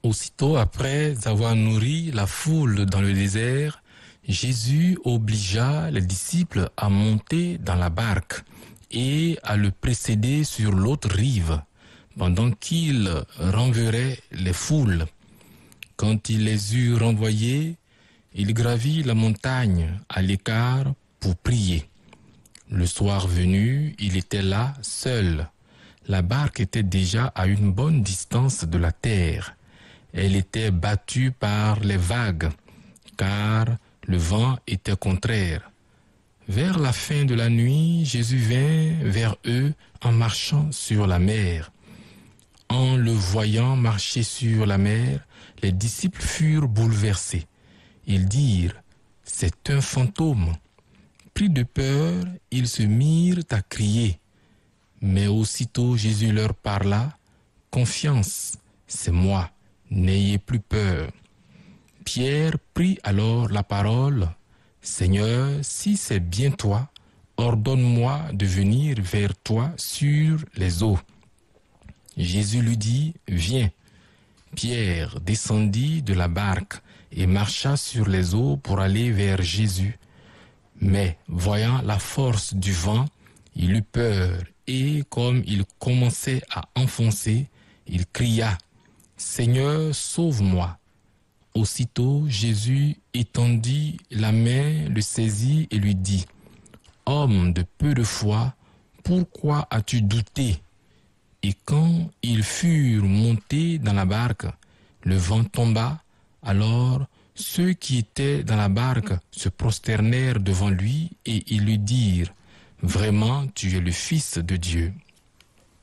Aussitôt après avoir nourri la foule dans le désert, Jésus obligea les disciples à monter dans la barque et à le précéder sur l'autre rive, pendant qu'il renverrait les foules. Quand il les eut renvoyés, il gravit la montagne à l'écart pour prier. Le soir venu, il était là, seul. La barque était déjà à une bonne distance de la terre. Elle était battue par les vagues, car le vent était contraire. Vers la fin de la nuit, Jésus vint vers eux en marchant sur la mer. En le voyant marcher sur la mer, les disciples furent bouleversés. Ils dirent, « C'est un fantôme !» Pris de peur, ils se mirent à crier. Mais aussitôt Jésus leur parla, « Confiance, c'est moi, n'ayez plus peur. » Pierre prit alors la parole, « Seigneur, si c'est bien toi, ordonne-moi de venir vers toi sur les eaux. » Jésus lui dit, « Viens. » Pierre descendit de la barque et marcha sur les eaux pour aller vers Jésus. Mais, voyant la force du vent, il eut peur et, comme il commençait à enfoncer, il cria, « Seigneur, sauve-moi !» Aussitôt, Jésus étendit la main, le saisit et lui dit, « Homme de peu de foi, pourquoi as-tu douté ?» Et quand ils furent montés dans la barque, le vent tomba, alors ceux qui étaient dans la barque se prosternèrent devant lui et ils lui dirent, « Vraiment, tu es le Fils de Dieu. »